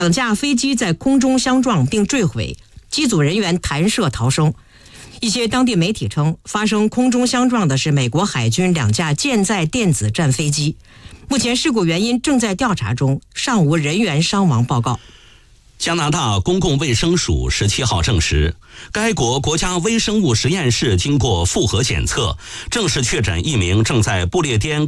两架飞机在空中相撞并坠毁，机组人员弹射逃生。一些当地媒体称，发生空中相撞的是美国海军2架舰载电子战飞机。目前事故原因正在调查中，尚无人员伤亡报告。 加拿大公共卫生署17号证实，该国国家微生物实验室经过复核检测，正式确诊一名正在不列颠